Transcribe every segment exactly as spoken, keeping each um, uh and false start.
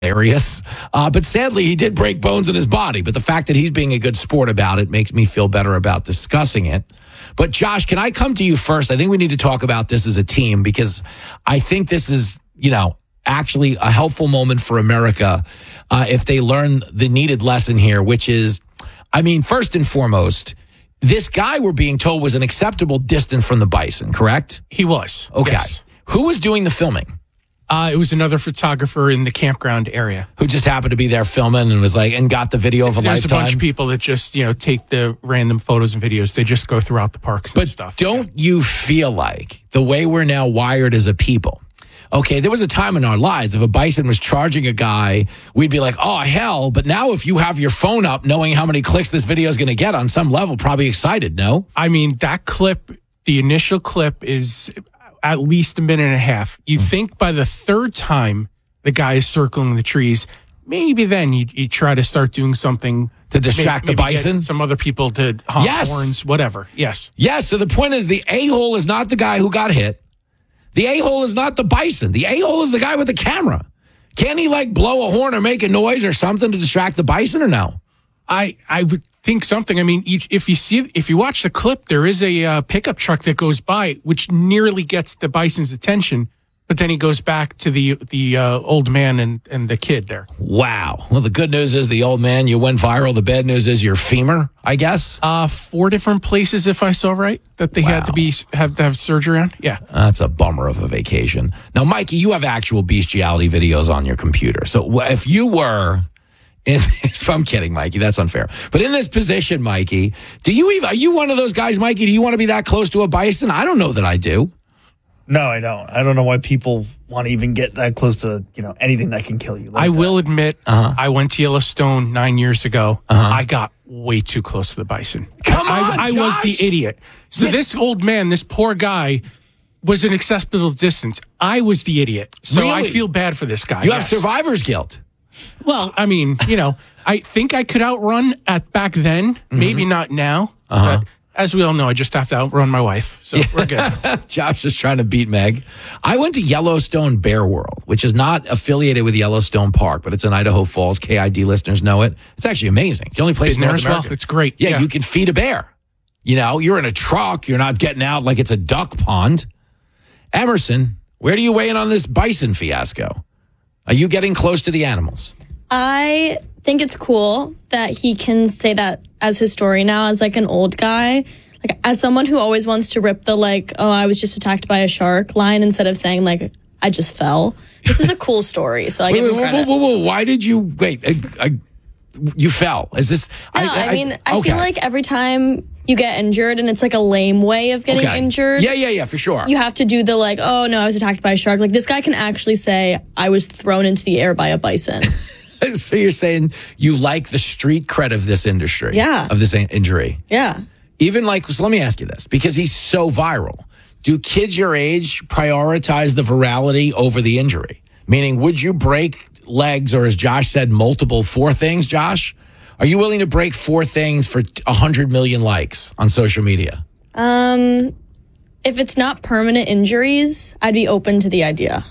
hilarious. Uh, but sadly, he did break bones in his body. But the fact that he's being a good sport about it makes me feel better about discussing it. But Josh, can I come to you first? I think we need to talk about this as a team because I think this is, you know, actually a helpful moment for America uh, if they learn the needed lesson here, which is, I mean, first and foremost, this guy we're being told was an acceptable distance from the bison, correct? He was. Okay. Yes. Who was doing the filming? Uh, it was another photographer in the campground area. Who just happened to be there filming and was like, and got the video of a There's lifetime? There's a bunch of people that just, you know, take the random photos and videos. They just go throughout the parks but and stuff. Don't yeah. you feel like the way we're now wired as a people? Okay, there was a time in our lives if a bison was charging a guy, we'd be like, oh, hell. But now if you have your phone up knowing how many clicks this video is going to get on some level, probably excited, no? I mean, that clip, the initial clip is at least a minute and a half. You mm. think by the third time the guy is circling the trees, maybe then you, you try to start doing something to distract maybe, the maybe bison? Some other people to honk yes. horns, whatever. Yes. Yes, so the point is the a-hole is not the guy who got hit. The a-hole is not the bison. The a-hole is the guy with the camera. Can he, like, blow a horn or make a noise or something to distract the bison or no? I I would think something. I mean, each, if you see, if you watch the clip, there is a uh, pickup truck that goes by, which nearly gets the bison's attention, but then he goes back to the the uh, old man and, and the kid there. Wow. Well, the good news is the old man, you went viral. The bad news is your femur, I guess. Uh, four different places, if I saw right, that they wow. had to be have to have surgery on. Yeah, that's a bummer of a vacation. Now, Mikey, you have actual bestiality videos on your computer. So if you were in this, I'm kidding, Mikey. That's unfair. But in this position, Mikey, do you even are you one of those guys, Mikey? Do you want to be that close to a bison? I don't know that I do. No, I don't. I don't know why people want to even get that close to, you know, anything that can kill you. Like I that. will admit, uh-huh. I went to Yellowstone nine years ago. Uh-huh. I got way too close to the bison. Come I, on, I, I was the idiot. So yeah. This old man, this poor guy, was an acceptable distance. I was the idiot. So really? I feel bad for this guy. You yes. have survivor's guilt. Well, I mean, you know, I think I could outrun at back then. Mm-hmm. Maybe not now. Uh-huh. But as we all know, I just have to outrun my wife. So yeah. we're good. Josh is trying to beat Meg. I went to Yellowstone Bear World, which is not affiliated with Yellowstone Park, but it's in Idaho Falls. K I D listeners know it. It's actually amazing. It's the only place Been in there North as America. well. It's great. Yeah, yeah, you can feed a bear. You know, you're in a truck. You're not getting out like it's a duck pond. Emerson, where do you weigh in on this bison fiasco? Are you getting close to the animals? I think it's cool that he can say that as his story now, as like an old guy. Like, as someone who always wants to rip the, like, oh, I was just attacked by a shark line instead of saying, like, I just fell. This is a cool story, so I wait, give him wait, credit. Whoa, whoa, whoa. Why did you, wait, I, I, you fell. Is this? No, I, I, I mean, I okay. feel like every time you get injured, and it's like a lame way of getting okay. injured. Yeah, yeah, yeah, for sure. You have to do the, like, oh, no, I was attacked by a shark. Like, this guy can actually say, I was thrown into the air by a bison. So you're saying you like the street cred of this industry? Yeah. Of this injury? Yeah. Even like, so let me ask you this, because he's so viral. Do kids your age prioritize the virality over the injury? Meaning, would you break legs, or as Josh said, multiple four things, Josh? Are you willing to break four things for one hundred million likes on social media? Um, if it's not permanent injuries, I'd be open to the idea.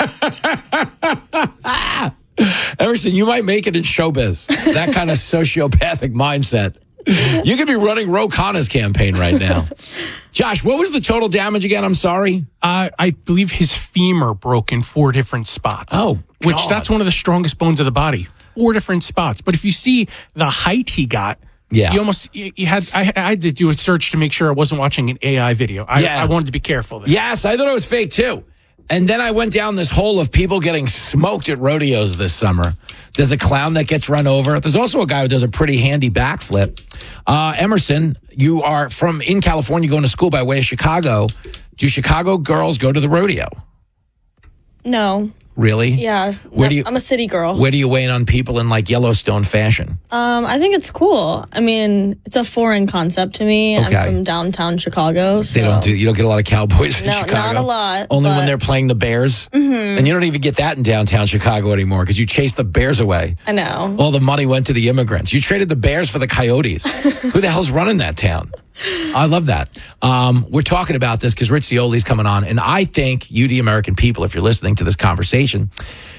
Emerson, you might make it in showbiz. That kind of sociopathic mindset. You could be running Ro Khanna's campaign right now. Josh, what was the total damage again? I'm sorry. Uh, I believe his femur broke in four different spots. Oh, which God. That's one of the strongest bones of the body. Four different spots. But if you see the height he got, yeah, you almost you had. I, I had to do a search to make sure I wasn't watching an A I video. I, yeah. I wanted to be careful there. Yes, I thought it was fake too. And then I went down this hole of people getting smoked at rodeos this summer. There's a clown that gets run over. There's also a guy who does a pretty handy backflip. Uh, Emerson, you are from in California going to school by way of Chicago. Do Chicago girls go to the rodeo? No. Really? Yeah. Where no, do you, I'm a city girl. Where do you weigh in on people in like Yellowstone fashion? Um, I think it's cool. I mean, it's a foreign concept to me. Okay. I'm from downtown Chicago. So. They don't do. You don't get a lot of cowboys in no, Chicago. Not a lot. Only but, when they're playing the Bears. Mm-hmm. And you don't even get that in downtown Chicago anymore because you chase the Bears away. I know. All the money went to the immigrants. You traded the Bears for the Coyotes. Who the hell's running that town? I love that. Um, we're talking about this because Rich Zioli's coming on, and I think you, the American people, if you're listening to this conversation,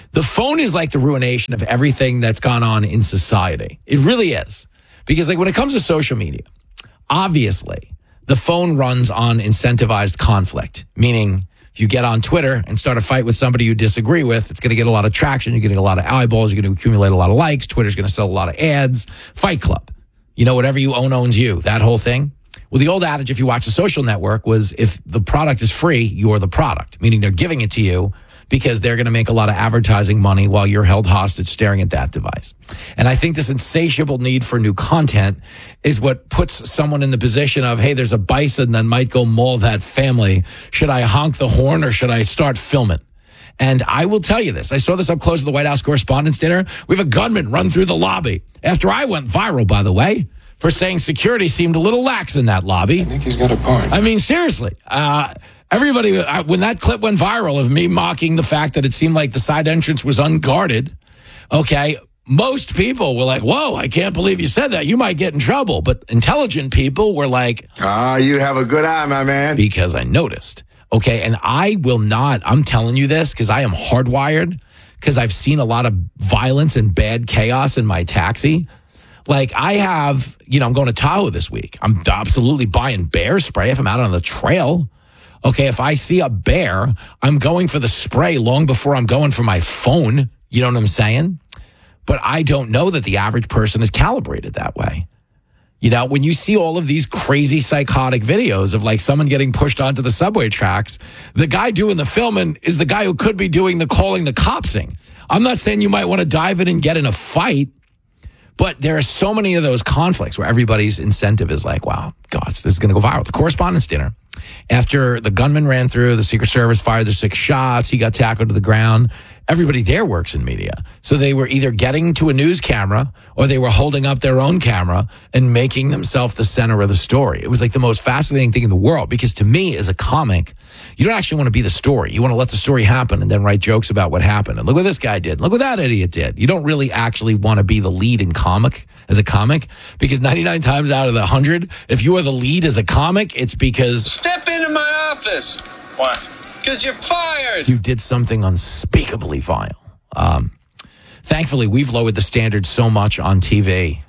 The phone is like the ruination of everything that's gone on in society. It really is. Because like when it comes to social media, obviously the phone runs on incentivized conflict, meaning if you get on Twitter and start a fight with somebody you disagree with, it's going to get a lot of traction. You're getting a lot of eyeballs. You're going to accumulate a lot of likes. Twitter's going to sell a lot of ads. Fight Club. You know, whatever you own owns you. That whole thing. Well, the old adage, if you watch a social network, was if the product is free, you're the product, meaning they're giving it to you because they're going to make a lot of advertising money while you're held hostage staring at that device. And I think this insatiable need for new content is what puts someone in the position of, hey, there's a bison that might go maul that family. Should I honk the horn or should I start filming? And I will tell you this. I saw this up close at the White House Correspondents' Dinner. We have a gunman run through the lobby. After I went viral, by the way, for saying security seemed a little lax in that lobby. I think he's got a point. I mean, seriously. Uh, everybody, I, when that clip went viral of me mocking the fact that it seemed like the side entrance was unguarded, okay, most people were like, whoa, I can't believe you said that. You might get in trouble. But intelligent people were like, ah, you have a good eye, my man. Because I noticed. Okay, and I will not, I'm telling you this because I am hardwired, because I've seen a lot of violence and bad chaos in my taxi. Like I have, you know, I'm going to Tahoe this week. I'm absolutely buying bear spray if I'm out on the trail. Okay, if I see a bear, I'm going for the spray long before I'm going for my phone. You know what I'm saying? But I don't know that the average person is calibrated that way. You know, when you see all of these crazy psychotic videos of like someone getting pushed onto the subway tracks, the guy doing the filming is the guy who could be doing the calling the copsing. I'm not saying you might want to dive in and get in a fight, but there are so many of those conflicts where everybody's incentive is like, wow, God, this is going to go viral. The Correspondents' Dinner, after the gunman ran through, the Secret Service fired the six shots, he got tackled to the ground. Everybody there works in media. So they were either getting to a news camera or they were holding up their own camera and making themselves the center of the story. It was like the most fascinating thing in the world because to me as a comic, you don't actually want to be the story. You want to let the story happen and then write jokes about what happened. And look what this guy did. Look what that idiot did. You don't really actually want to be the lead in comic as a comic because ninety-nine times out of the one hundred, if you are the lead as a comic, it's because Step into my office. Why? Because you're fired. You did something unspeakably vile. Um, thankfully, we've lowered the standard so much on T V.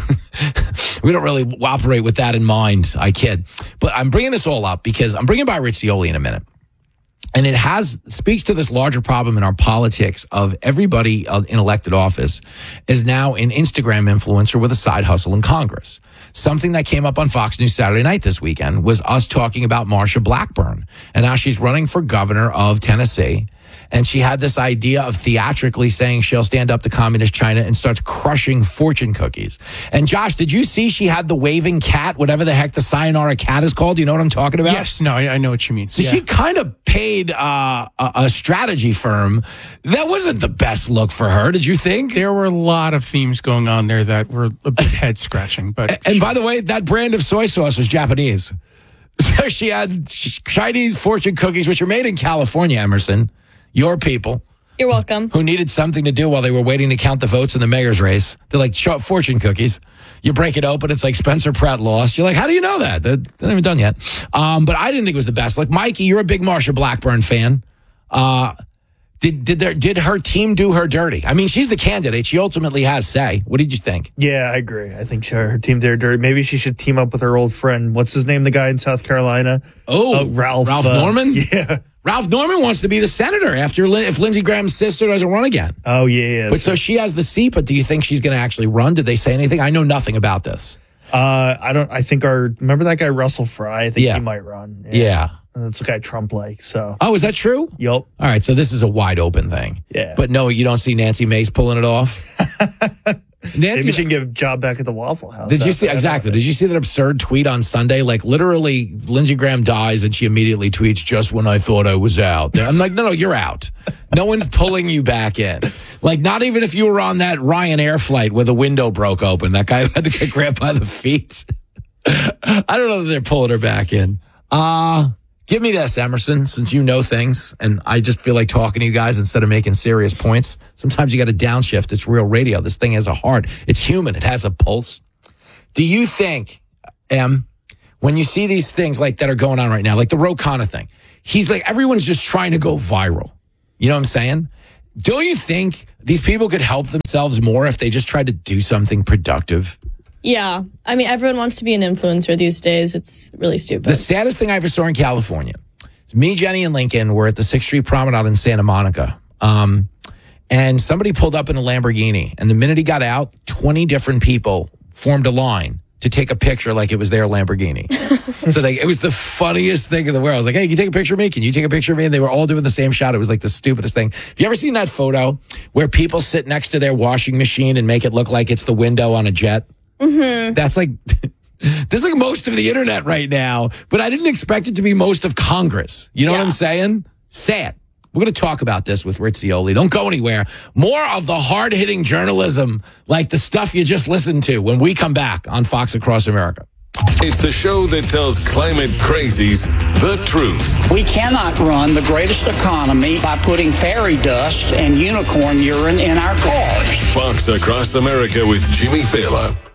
We don't really operate with that in mind. I kid. But I'm bringing this all up because I'm bringing by Rich Zeoli in a minute. And it has speaks to this larger problem in our politics of everybody in elected office is now an Instagram influencer with a side hustle in Congress. Something that came up on Fox News Saturday night this weekend was us talking about Marsha Blackburn. And now she's running for governor of Tennessee. And she had this idea of theatrically saying she'll stand up to communist China and starts crushing fortune cookies. And Josh, did you see she had the waving cat, whatever the heck the sayonara cat is called? Do you know what I'm talking about? Yes, no, I, I know what you mean. So yeah. she kind of paid uh, a, a strategy firm. That wasn't the best look for her, did you think? There were a lot of themes going on there that were a bit head scratching. But and, and by the way, that brand of soy sauce was Japanese. So she had Chinese fortune cookies, which are made in California, Emerson. Your people. You're welcome. Who needed something to do while they were waiting to count the votes in the mayor's race. They're like fortune cookies. You break it open, it's like Spencer Pratt lost. You're like, how do you know that? They're, they're not even done yet. Um, but I didn't think it was the best. Like, Mikey, you're a big Marsha Blackburn fan. Uh, did did there did her team do her dirty? I mean, she's the candidate. She ultimately has say. What did you think? Yeah, I agree. I think she, her team did her dirty. Maybe she should team up with her old friend. What's his name? The guy in South Carolina? Oh, uh, Ralph. Ralph uh, Norman? Yeah. Ralph Norman wants to be the senator after if Lindsey Graham's sister doesn't run again. Oh, yeah, yeah. But so she has the seat, but do you think she's going to actually run? Did they say anything? I know nothing about this. Uh, I don't, I think our, remember that guy Russell Fry? I think Yeah. he might run. Yeah. That's the guy Trump likes, so. Oh, is that true? Yep. All right, so this is a wide open thing. Yeah. But no, you don't see Nancy Mace pulling it off? Nancy, Maybe she can get a job back at the Waffle House. did you after see, that. exactly, did you see that absurd tweet on Sunday? Like, literally, Lindsey Graham dies and she immediately tweets, just when I thought I was out. I'm like, no, no, you're out. No one's pulling you back in. Like, not even if you were on that Ryanair flight where the window broke open. That guy had to get grabbed by the feet. I don't know that they're pulling her back in. Uh, give me this, Emerson, since you know things, and I just feel like talking to you guys instead of making serious points. Sometimes you got to downshift. It's real radio. This thing has a heart. It's human. It has a pulse. Do you think, Em, when you see these things like that are going on right now, like the Ro Khanna thing, he's like, everyone's just trying to go viral. You know what I'm saying? don't you think these people could help themselves more if they just tried to do something productive? Yeah. I mean, everyone wants to be an influencer these days. It's really stupid. The saddest thing I ever saw in California, it's me, Jenny, and Lincoln were at the sixth Street Promenade in Santa Monica. Um, and somebody pulled up in a Lamborghini. And the minute he got out, twenty different people formed a line to take a picture like it was their Lamborghini. So they, it was the funniest thing in the world. I was like, hey, can you take a picture of me? Can you take a picture of me? And they were all doing the same shot. It was like the stupidest thing. Have you ever seen that photo where people sit next to their washing machine and make it look like it's the window on a jet? Mm-hmm. That's like, this is like most of the internet right now, but I didn't expect it to be most of Congress. You know yeah. what I'm saying? Sad. We're going to talk about this with Rich Zeoli. Don't go anywhere. More of the hard-hitting journalism, like the stuff you just listened to when we come back on Fox Across America. It's the show that tells climate crazies the truth. We cannot run the greatest economy by putting fairy dust and unicorn urine in our cars. Fox Across America with Jimmy Fallon.